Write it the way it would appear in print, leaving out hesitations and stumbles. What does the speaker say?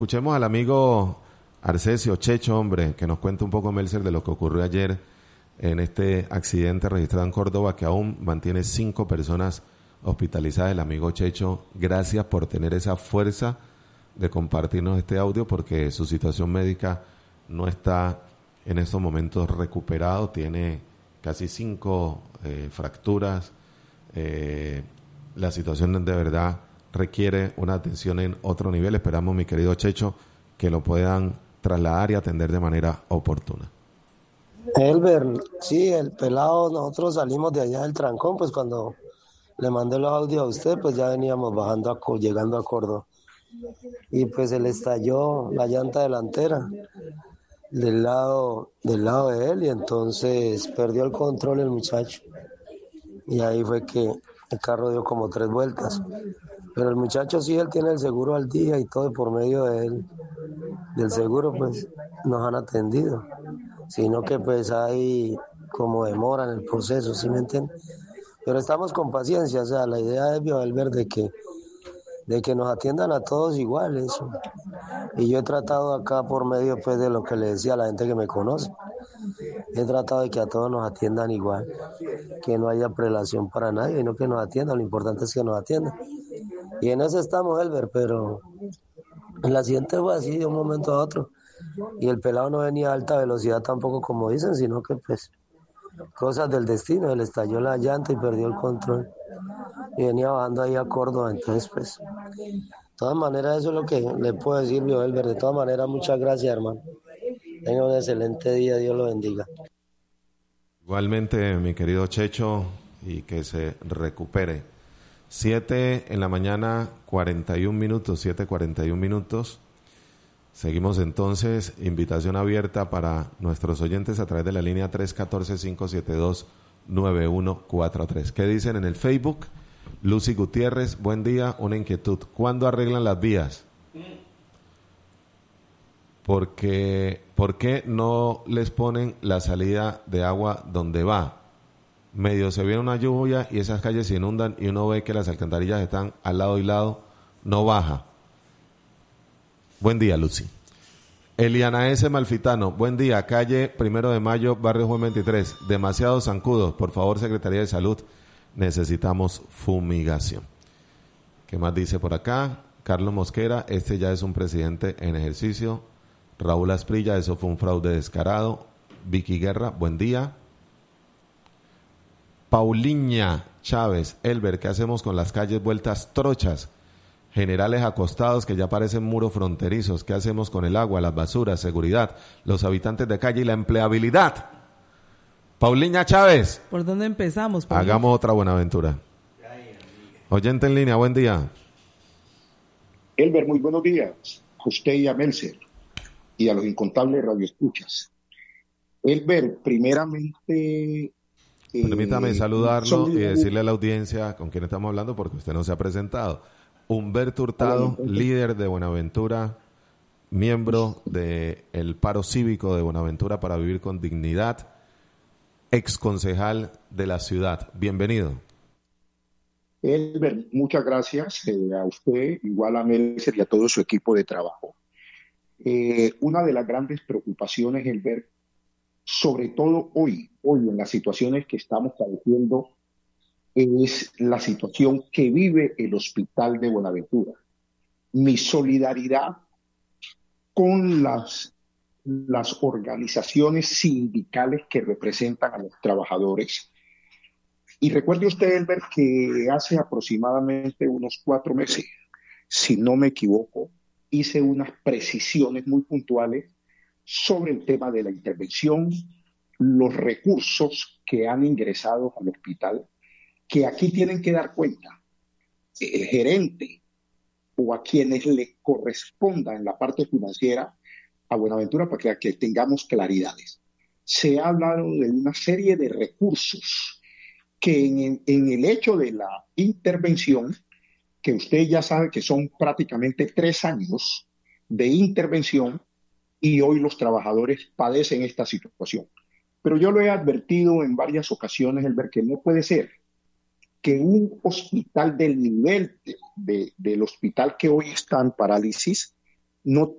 Escuchemos al amigo Arcesio Checho, hombre, que nos cuente un poco, Melcer, de lo que ocurrió ayer en este accidente registrado en Córdoba, que aún mantiene 5 personas hospitalizadas. El amigo Checho, gracias por tener esa fuerza de compartirnos este audio, porque su situación médica no está en estos momentos recuperado, tiene casi 5 fracturas. La situación de verdad requiere una atención en otro nivel. Esperamos, mi querido Checho, que lo puedan trasladar y atender de manera oportuna. Elber, sí, el pelado, nosotros salimos de allá del trancón, pues cuando le mandé los audios a usted, pues ya veníamos bajando, llegando a Córdoba. Y pues se le estalló la llanta delantera del lado de él y entonces perdió el control el muchacho. Y ahí fue que el carro dio como 3 vueltas. Pero el muchacho sí, él tiene el seguro al día y todo, y por medio de él, del seguro, pues nos han atendido. Sino que pues hay como demora en el proceso, ¿sí me entiende? Pero estamos con paciencia, o sea, la idea es, Elber, de que nos atiendan a todos iguales. Y yo he tratado acá por medio pues de lo que le decía a la gente que me conoce, he tratado de que a todos nos atiendan igual, que no haya prelación para nadie, sino que nos atiendan, lo importante es que nos atiendan. Y en eso estamos, Elber, pero el accidente fue así de un momento a otro. Y el pelado no venía a alta velocidad tampoco como dicen, sino que pues cosas del destino, le estalló la llanta y perdió el control. Y venía bajando ahí a Córdoba, entonces pues, de todas maneras eso es lo que le puedo decir, Elber. De todas maneras, muchas gracias, hermano. Tenga un excelente día, Dios lo bendiga. Igualmente, mi querido Checho, y que se recupere. 7 en la mañana, 41 minutos, 7:41 minutos. Seguimos entonces, invitación abierta para nuestros oyentes a través de la línea 314-572-9143. ¿Qué dicen en el Facebook? Lucy Gutiérrez, buen día, una inquietud. ¿Cuándo arreglan las vías? ¿Por qué no les ponen la salida de agua donde va? Medio se viene una lluvia y esas calles se inundan y uno ve que las alcantarillas están al lado y lado, no baja. Buen día, Lucy. Eliana S. Malfitano, buen día, calle 1 de Mayo, barrio Juan 23, demasiados zancudos, por favor, Secretaría de Salud, necesitamos fumigación. ¿Qué más dice por acá? Carlos Mosquera, este ya es un presidente en ejercicio. Raúl Asprilla, eso fue un fraude descarado. Vicky Guerra, buen día. Pauliña Chávez, Elber, ¿qué hacemos con las calles vueltas trochas? Generales acostados que ya parecen muros fronterizos. ¿Qué hacemos con el agua, las basuras, seguridad, los habitantes de calle y la empleabilidad? Pauliña Chávez. ¿Por dónde empezamos, Pauliña? Hagamos otra Buenaventura. Oyente en línea, buen día. Elber, muy buenos días. A usted y a Melcer y a los incontables radioescuchas. Elber, primeramente... Permítame saludarlo y decirle a la audiencia con quién estamos hablando porque usted no se ha presentado. Humberto Hurtado, líder de Buenaventura, miembro del paro cívico de Buenaventura para vivir con dignidad, ex concejal de la ciudad. Bienvenido. Elber, muchas gracias a usted, igual a Melcer y a todo su equipo de trabajo. Una de las grandes preocupaciones, Elber, sobre todo hoy en las situaciones que estamos padeciendo, es la situación que vive el Hospital de Buenaventura. Mi solidaridad con las organizaciones sindicales que representan a los trabajadores. Y recuerde usted, Elber, que hace aproximadamente unos 4 meses, si no me equivoco, hice unas precisiones muy puntuales sobre el tema de la intervención, los recursos que han ingresado al hospital, que aquí tienen que dar cuenta el gerente o a quienes le corresponda en la parte financiera a Buenaventura para que tengamos claridades. Se ha hablado de una serie de recursos que en el hecho de la intervención, que usted ya sabe que son prácticamente 3 años de intervención y hoy los trabajadores padecen esta situación. Pero yo lo he advertido en varias ocasiones, Elber, que no puede ser que un hospital del nivel del hospital que hoy está en parálisis no